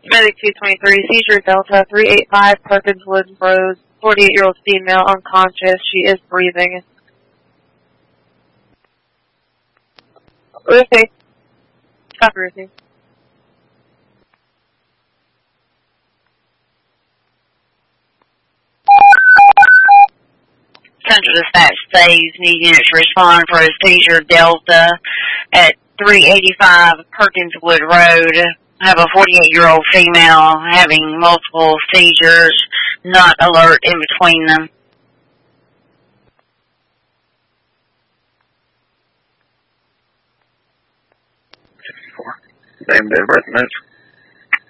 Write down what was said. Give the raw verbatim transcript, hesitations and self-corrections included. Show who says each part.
Speaker 1: Medic two twenty-three, seizure Delta three eight five, Perkins Woods Road, forty-eight-year-old female, unconscious. She is breathing. Ruthie. Stop, Ruthie.
Speaker 2: Central Dispatch says need units to respond for a seizure Delta at three eighty-five Perkinswood Road. I have a forty-eight-year-old female having multiple seizures, not alert in between them.
Speaker 3: sixty-four. Same day birth match.